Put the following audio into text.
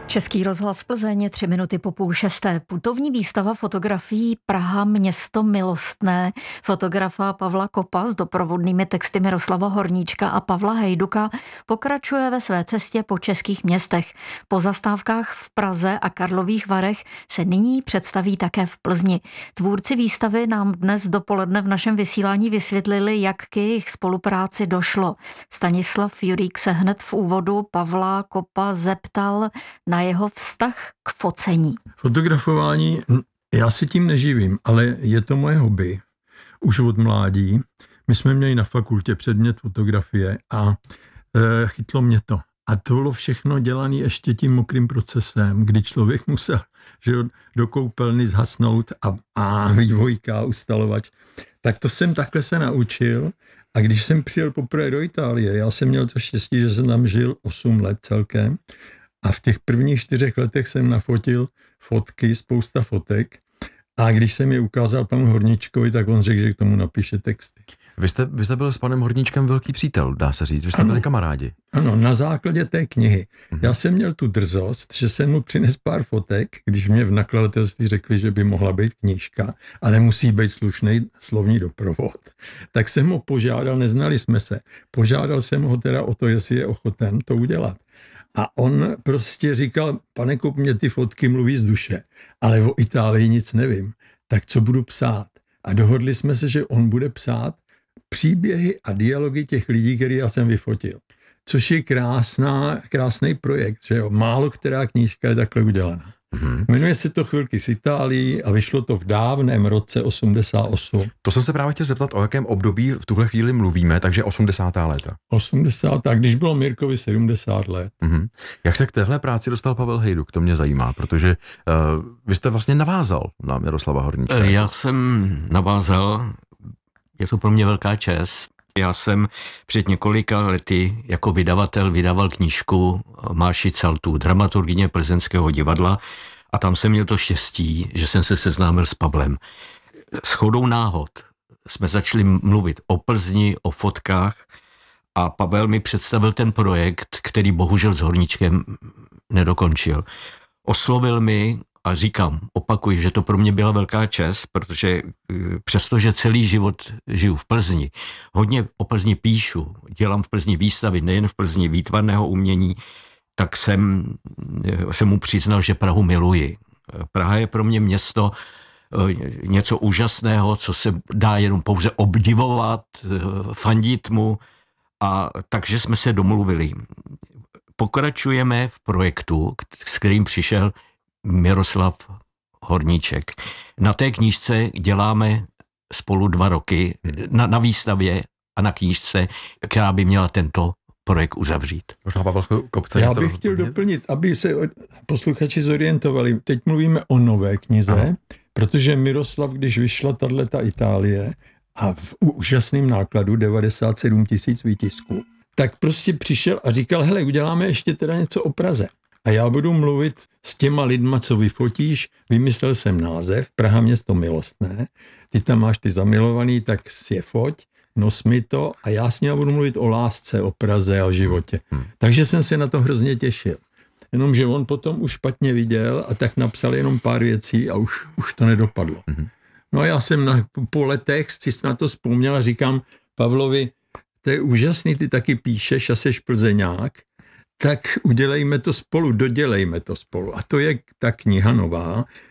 Český rozhlas Plzeň, 3 minuty po 5:30. Putovní výstava fotografií Praha město milostné fotografa Pavla Kopa s doprovodnými texty Miroslava Horníčka a Pavla Hejduka pokračuje ve své cestě po českých městech. Po zastávkách v Praze a Karlových Varech se nyní představí také v Plzni. Tvůrci výstavy nám dnes dopoledne v našem vysílání vysvětlili, jak k jejich spolupráci došlo. Stanislav Jurík se hned v úvodu Pavla Kopa zeptal na jeho vztah k focení. Fotografování, já se tím neživím, ale je to moje hobby. Už od mládí. My jsme měli na fakultě předmět fotografie a chytlo mě to. A to bylo všechno dělané ještě tím mokrým procesem, kdy člověk musel do koupelny zhasnout a vývojka, ustalovač. Tak to jsem takhle se naučil. A když jsem přijel poprvé do Itálie, já jsem měl to štěstí, že jsem tam žil 8 let celkem. A v těch prvních 4 letech jsem nafotil fotky, spousta fotek. A když jsem je ukázal panu Horníčkovi, tak on řekl, že k tomu napíše texty. Vy jste byl s panem Horníčkem velký přítel, dá se říct. Vy jste byli kamarádi. Ano, na základě té knihy. Já jsem měl tu drzost, že jsem mu přinesl pár fotek, když mě v nakladatelství řekli, že by mohla být knížka, ale musí být slušný slovní doprovod. Tak jsem ho požádal, neznali jsme se, požádal jsem ho teda o to, jestli je ochoten to udělat. A on prostě říkal, pane Kop, mě ty fotky mluví z duše, ale o Itálii nic nevím. Tak co budu psát? A dohodli jsme se, že on bude psát příběhy a dialogy těch lidí, který já jsem vyfotil. Což je krásný projekt, že jo? Málo která knížka je takhle udělaná. Jmenuje se to Chvilky z Itálii a vyšlo to v dávném roce 88. To jsem se právě chtěl zeptat, o jakém období v tuhle chvíli mluvíme, takže 80. léta. 80. když bylo Mirkovi 70 let. Jak se k téhle práci dostal Pavel Hejduk? To mě zajímá, protože vy jste vlastně navázal na Miroslava Horníčka. Já jsem navázal, je to pro mě velká čest. Já jsem před několika lety jako vydavatel vydával knížku Máši Caltu, dramaturgyně Plzeňského divadla, a tam jsem měl to štěstí, že jsem se seznámil s Pavlem. Shodou náhod jsme začali mluvit o Plzni, o fotkách a Pavel mi představil ten projekt, který bohužel s Horníčkem nedokončil. Oslovil mi a říkám, opakuji, že to pro mě byla velká čest, protože přestože celý život žiju v Plzni, hodně o Plzni píšu, dělám v Plzni výstavy, nejen v Plzni výtvarného umění, tak jsem mu přiznal, že Prahu miluji. Praha je pro mě město něco úžasného, co se dá jenom pouze obdivovat, fandit mu, a takže jsme se domluvili. Pokračujeme v projektu, s kterým přišel Miroslav Horníček. Na té knížce děláme spolu 2 roky na výstavě a na knížce, která by měla tento projekt uzavřít. Možná Pavel Kopce. Já bych chtěl doplnit, aby se posluchači zorientovali. Teď mluvíme o nové knize, protože Miroslav, když vyšla tato Itálie a v úžasným nákladu 97 000 výtisků, tak prostě přišel a říkal, hele, uděláme ještě teda něco o Praze. A já budu mluvit s těma lidma, co vyfotíš. Vymyslel jsem název, Praha město milostné. Ty tam máš ty zamilovaný, tak si je foť, nos mi to a já s ním budu mluvit o lásce, o Praze a o životě. Takže jsem se na to hrozně těšil. Jenomže on potom už špatně viděl a tak napsal jenom pár věcí a už to nedopadlo. No a já jsem po letech si na to vzpomněl a říkám Pavlovi, to je úžasný, ty taky píšeš a seš Plzeňák, tak udělejme to spolu, dodělejme to spolu. A to je ta kniha nová,